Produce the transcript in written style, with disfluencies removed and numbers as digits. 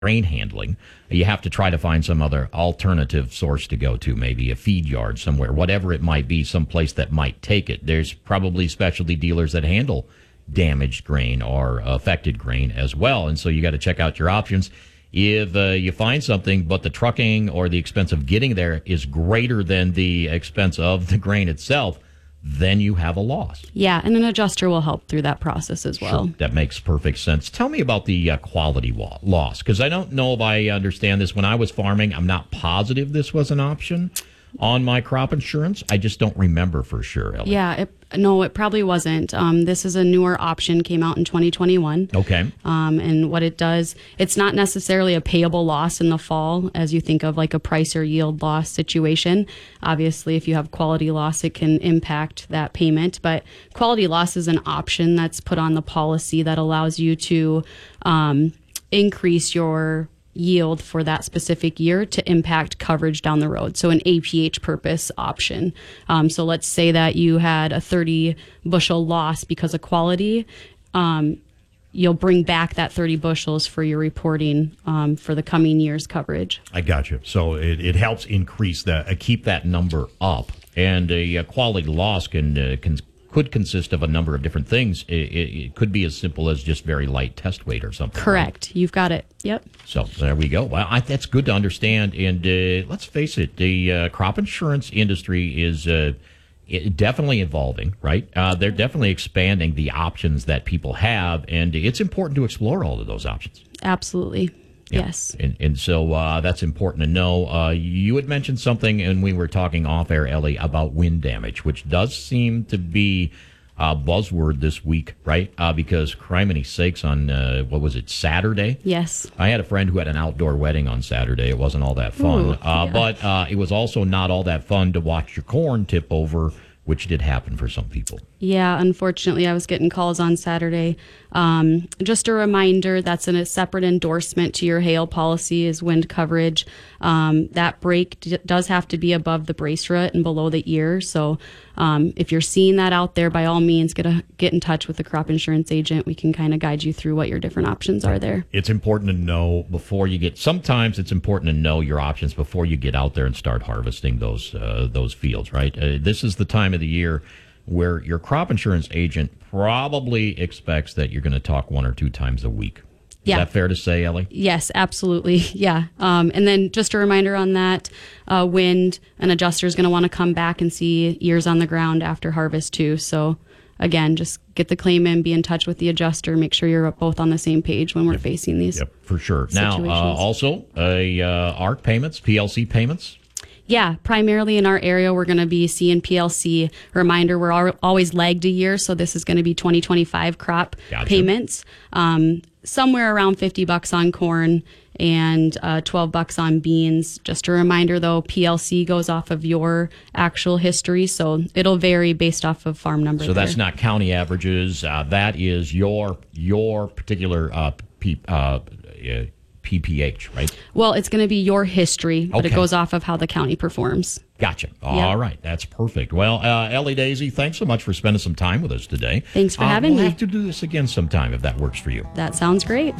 grain handling, you have to try to find some other alternative source to go to, maybe a feed yard somewhere, whatever it might be, someplace that might take it. There's probably specialty dealers that handle damaged grain or affected grain as well. And so you got to check out your options. If you find something, but the trucking or the expense of getting there is greater than the expense of the grain itself, then you have a loss. Yeah, and an adjuster will help through that process as well. Sure, that makes perfect sense. Tell me about the quality loss, because I don't know if I understand this. When I was farming, I'm not positive this was an option on my crop insurance. I just don't remember for sure, Ellie. Yeah, it probably wasn't. This is a newer option, came out in 2021. Okay. And what it does, it's not necessarily a payable loss in the fall as you think of like a price or yield loss situation. Obviously, if you have quality loss, it can impact that payment. But quality loss is an option that's put on the policy that allows you to increase your yield for that specific year to impact coverage down the road. So an APH purpose option. So let's say that you had a 30 bushel loss because of quality. You'll bring back that 30 bushels for your reporting for the coming year's coverage. I got you. So it helps increase that, keep that number up. And a quality loss could consist of a number of different things. It could be as simple as just very light test weight or something. Correct. Right? You've got it. Yep. So there we go. Well, that's good to understand. And let's face it, the crop insurance industry is definitely evolving, right? They're definitely expanding the options that people have, and it's important to explore all of those options. Absolutely. Yeah. Yes. And so that's important to know. You had mentioned something, and we were talking off air, Ellie, about wind damage, which does seem to be a buzzword this week, right? Because criminy sakes, on, what was it, Saturday? Yes. I had a friend who had an outdoor wedding on Saturday. It wasn't all that fun. Ooh, yeah. But it was also not all that fun to watch your corn tip over, which did happen for some people. Yeah, unfortunately, I was getting calls on Saturday. Just a reminder, that's a separate endorsement to your hail policy is wind coverage. That break does have to be above the brace root and below the ear. So if you're seeing that out there, by all means, get in touch with the crop insurance agent. We can kind of guide you through what your different options are there. It's important to know before you get, sometimes it's important to know your options before you get out there and start harvesting those fields, right? This is the time of the year where your crop insurance agent probably expects that you're going to talk 1 or 2 times a week. Is that fair to say, Ellie? Yes, absolutely. Yeah. And then just a reminder on that, wind, an adjuster is going to want to come back and see ears on the ground after harvest too. So again, just get the claim in, be in touch with the adjuster, make sure you're both on the same page when we're facing these. Yep, for sure. Situations. Now, also, ARC payments, PLC payments. Yeah, primarily in our area, we're going to be seeing PLC. Reminder, we're always lagged a year, so this is going to be 2025 crop payments. Somewhere around $50 on corn and $12 on beans. Just a reminder, though, PLC goes off of your actual history, so it'll vary based off of farm number. So that's not county averages. That is your particular PPH, right? Well, it's going to be your history, but it goes off of how the county performs. Gotcha. All right. That's perfect. Well, Ellie Daisy, thanks so much for spending some time with us today. Thanks for having me. We'll have to do this again sometime if that works for you. That sounds great.